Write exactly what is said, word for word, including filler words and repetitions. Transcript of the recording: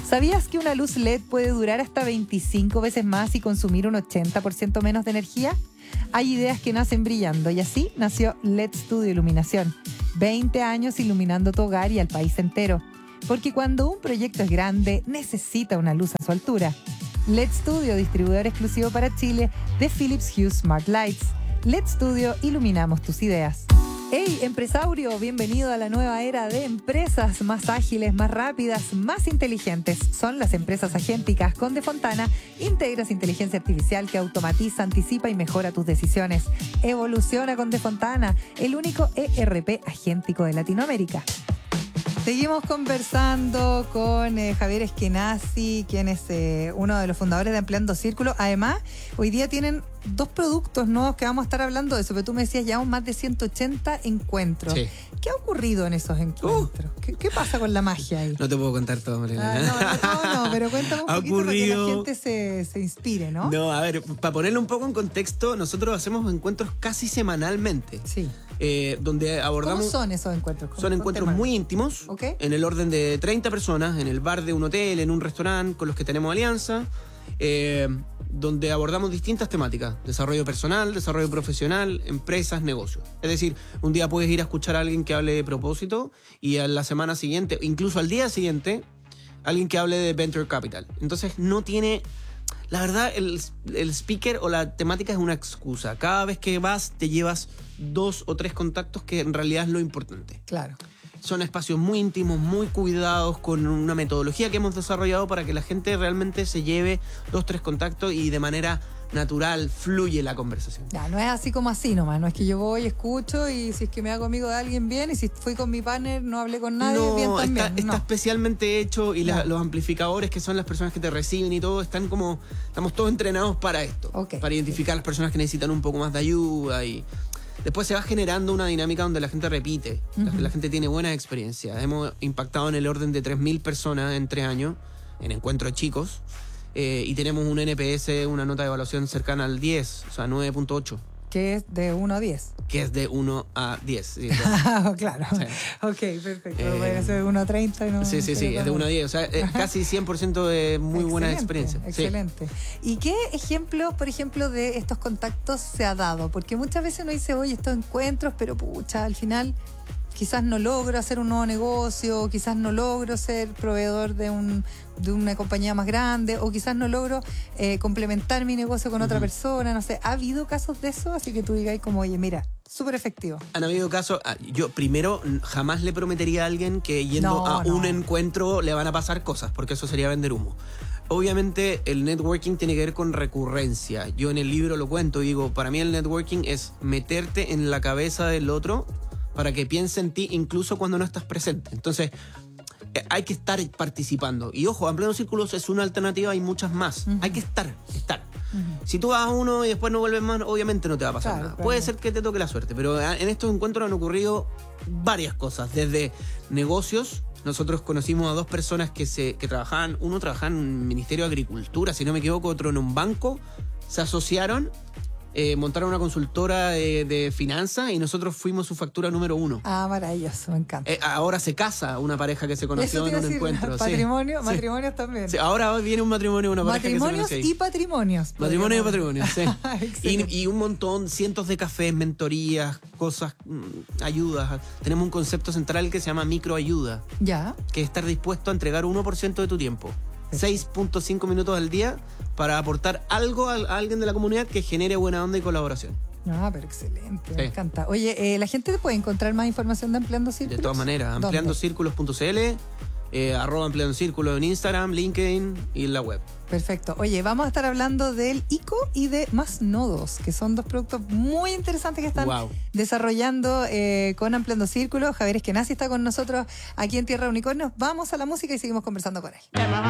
¿Sabías que una luz L E D puede durar hasta veinticinco veces más y consumir un ochenta por ciento menos de energía? Hay ideas que nacen brillando y así nació L E D Studio Iluminación. veinte años iluminando tu hogar y al país entero. Porque cuando un proyecto es grande, necesita una luz a su altura. L E D Studio, distribuidor exclusivo para Chile de Philips Hue Smart Lights. L E D Studio, iluminamos tus ideas. Hey, empresario, bienvenido a la nueva era de empresas más ágiles, más rápidas, más inteligentes. Son las empresas agénticas. Con Defontana integras inteligencia artificial que automatiza, anticipa y mejora tus decisiones. Evoluciona con Defontana, el único E R P agéntico de Latinoamérica. Seguimos conversando con eh, Javier Eskenazi, quien es eh, uno de los fundadores de Ampliando Círculo. Además, hoy día tienen dos productos nuevos que vamos a estar hablando de eso, pero tú me decías ya más de ciento ochenta encuentros. Sí. ¿Qué ha ocurrido en esos encuentros? Uh. ¿Qué, ¿Qué pasa con la magia ahí? No te puedo contar todo, Mariela. Ah, no, no, no, pero cuéntame un ha poquito ocurrido... para que la gente se, se inspire, ¿no? No, a ver, para ponerlo un poco en contexto, nosotros hacemos encuentros casi semanalmente. Sí. Eh, donde abordamos... ¿Cómo son esos encuentros? Son encuentros muy íntimos, okay. En el orden de treinta personas, en el bar de un hotel, en un restaurante con los que tenemos alianza, eh, donde abordamos distintas temáticas: desarrollo personal, desarrollo profesional, empresas, negocios. Es decir, un día puedes ir a escuchar a alguien que hable de propósito y a la semana siguiente, incluso al día siguiente, alguien que hable de venture capital. Entonces no tiene... La verdad, el, el speaker o la temática es una excusa. Cada vez que vas te llevas dos o tres contactos, que en realidad es lo importante. Claro. Son espacios muy íntimos, muy cuidados, con una metodología que hemos desarrollado para que la gente realmente se lleve dos, tres contactos y de manera natural fluye la conversación. Ya, no es así como así nomás, no es que yo voy, escucho y si es que me hago amigo de alguien bien, y si fui con mi partner no hablé con nadie, no, bien también. Está, está no, especialmente hecho y la, los amplificadores, que son las personas que te reciben y todo, están como, estamos todos entrenados para esto, okay. Para identificar a las personas que necesitan un poco más de ayuda y... Después se va generando una dinámica donde la gente repite, uh-huh. la, la gente tiene buenas experiencias. Hemos impactado en el orden de tres mil personas en tres años, en encuentros chicos, eh, y tenemos un N P S, una nota de evaluación cercana al diez, o sea, nueve punto ocho. Que es de uno a diez. Que es de uno a diez. Sí, claro. Claro. Sí. Ok, perfecto. Eh, Puede ser de uno a treinta y no... Sí, sí, sí, es de uno a diez. O sea, es casi cien por ciento de muy buena experiencia. Excelente. Sí. ¿Y qué ejemplos, por ejemplo, de estos contactos se ha dado? Porque muchas veces uno dice, oye, estos encuentros, pero pucha, al final... Quizás no logro hacer un nuevo negocio, quizás no logro ser proveedor de un de una compañía más grande, o quizás no logro eh, complementar mi negocio con uh-huh. otra persona, no sé. ¿Ha habido casos de eso? Así que tú digas como, oye, mira, súper efectivo. Han habido casos, yo primero jamás le prometería a alguien que yendo no, a no. un encuentro le van a pasar cosas, porque eso sería vender humo. Obviamente el networking tiene que ver con recurrencia. Yo en el libro lo cuento y digo, para mí el networking es meterte en la cabeza del otro para que piense en ti incluso cuando no estás presente. Entonces, eh, hay que estar participando. Y ojo, Ampliando Círculos es una alternativa, hay muchas más. Uh-huh. Hay que estar, estar. Uh-huh. Si tú vas a uno y después no vuelves más, obviamente no te va a pasar claro, nada. Claro. Puede ser que te toque la suerte, pero en estos encuentros han ocurrido varias cosas. Desde negocios, nosotros conocimos a dos personas que, se, que trabajaban, uno trabajaba en un Ministerio de Agricultura, si no me equivoco, otro en un banco, se asociaron, Eh, montaron una consultora de, de finanzas y nosotros fuimos su factura número uno. Ah, maravilloso, me encanta. Eh, ahora se casa una pareja que se conoció en un decir, encuentro. Patrimonio, sí. matrimonios sí. también. Sí, ahora viene un matrimonio, una pareja que se conoció. Matrimonios y patrimonios. Matrimonio y patrimonio, sí. y, y un montón, cientos de cafés, mentorías, cosas, ayudas. Tenemos un concepto central que se llama microayuda. Ya. Que es estar dispuesto a entregar uno por ciento de tu tiempo. seis punto cinco minutos al día para aportar algo a alguien de la comunidad que genere buena onda y colaboración. Ah, pero excelente, sí. Me encanta. Oye, eh, ¿la gente puede encontrar más información de Ampliando Círculos? De todas maneras, ampliando círculos punto c l, eh, arroba Ampliando Círculos en Instagram, LinkedIn y en la web. Perfecto. Oye, vamos a estar hablando del I C O y de Más Nodos, que son dos productos muy interesantes que están wow. desarrollando eh, con Ampliando Círculos. Javier Eskenazi está con nosotros aquí en Tierra Unicornios. Vamos a la música y seguimos conversando con él.